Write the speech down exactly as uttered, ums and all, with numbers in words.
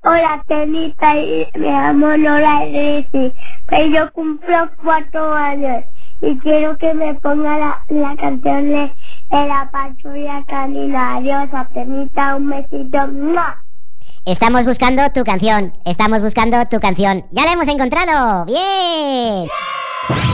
Hola, Tenita, y me llamo Lola Risi, pero yo cumplo cuatro años y quiero que me ponga la, la canción de, de la patrulla canina. Adiós, Tenita, un besito. ¡Mua! Estamos buscando tu canción, estamos buscando tu canción. ¡Ya la hemos encontrado! ¡Bien!